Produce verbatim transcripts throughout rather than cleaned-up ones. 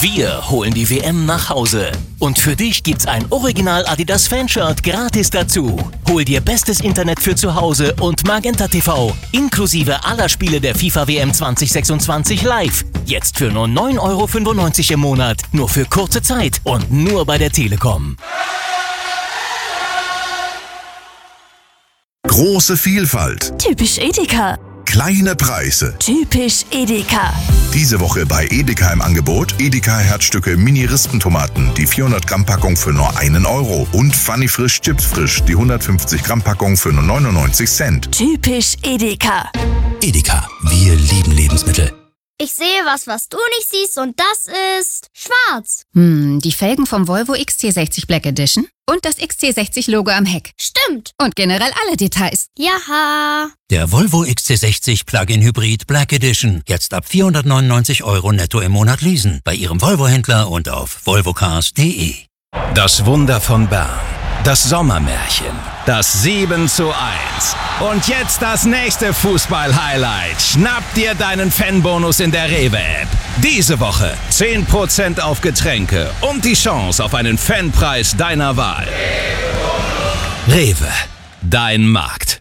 Wir holen die W M nach Hause. Und für dich gibt's ein Original Adidas Fanshirt gratis dazu. Hol dir bestes Internet für zu Hause und Magenta T V, inklusive aller Spiele der FIFA W M zwanzig sechsundzwanzig live. Jetzt für nur neun Euro fünfundneunzig im Monat. Nur für kurze Zeit und nur bei der Telekom. Große Vielfalt. Typisch Edeka. Kleine Preise. Typisch Edeka. Diese Woche bei Edeka im Angebot Edeka Herzstücke Mini-Rispentomaten, die vierhundert Gramm Packung für nur einen Euro und Funny Frisch Chips Frisch, die hundertfünfzig Gramm Packung für nur neunundneunzig Cent. Typisch Edeka. Edeka, wir lieben Lebensmittel. Ich sehe was, was du nicht siehst, und das ist schwarz. Hm, die Felgen vom Volvo X C sechzig Black Edition und das X C sechzig Logo am Heck. Stimmt. Und generell alle Details. Jaha. Der Volvo X C sechzig Plug-in Hybrid Black Edition. Jetzt ab vierhundertneunundneunzig Euro netto im Monat leasen. Bei Ihrem Volvo-Händler und auf volvocars punkt de. Das Wunder von Bern. Das Sommermärchen. Das sieben zu eins. Und jetzt das nächste Fußball-Highlight. Schnapp dir deinen Fanbonus in der Rewe-App. Diese Woche zehn Prozent auf Getränke und die Chance auf einen Fanpreis deiner Wahl. Rewe, dein Markt.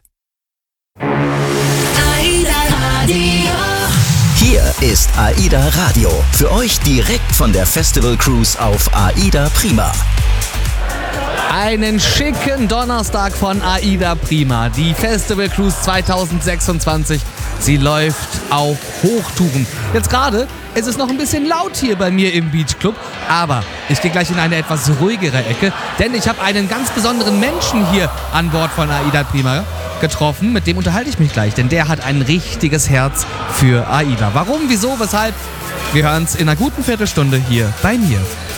Hier ist AIDA Radio. Für euch direkt von der Festival Cruise auf AIDA Prima. Einen schicken Donnerstag von AIDA Prima. Die Festival Cruise zwanzig sechsundzwanzig. Sie läuft auf Hochtouren. Jetzt gerade ist es noch ein bisschen laut hier bei mir im Beach Club, aber ich gehe gleich in eine etwas ruhigere Ecke, denn ich habe einen ganz besonderen Menschen hier an Bord von AIDA Prima getroffen. Mit dem unterhalte ich mich gleich, denn der hat ein richtiges Herz für AIDA. Warum, wieso, weshalb? Wir hören es in einer guten Viertelstunde hier bei mir.